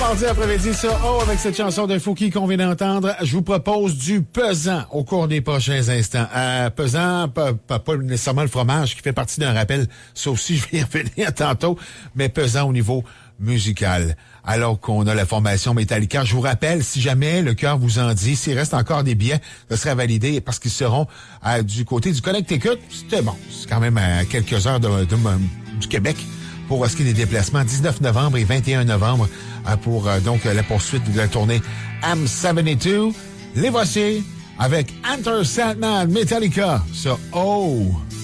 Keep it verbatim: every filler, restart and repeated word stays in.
Mardi après-midi, ça, oh, avec cette chanson de Fouki qu'on vient d'entendre, je vous propose du pesant au cours des prochains instants. Euh, pesant, pas, pas, pas nécessairement le fromage qui fait partie d'un rappel, ça aussi, je vais y revenir tantôt, mais pesant au niveau musical. Alors qu'on a la formation Metallica, je vous rappelle, si jamais le cœur vous en dit, s'il reste encore des billets, ce serait validé parce qu'ils seront euh, du côté du Connecticut. C'était bon, c'est quand même à quelques heures de, de, de, du Québec. Pour ce qui est des déplacements, dix-neuf novembre et vingt et un novembre pour euh, donc la poursuite de la tournée M soixante-deux. Les voici avec Enter Sandman, Metallica, ça, oh!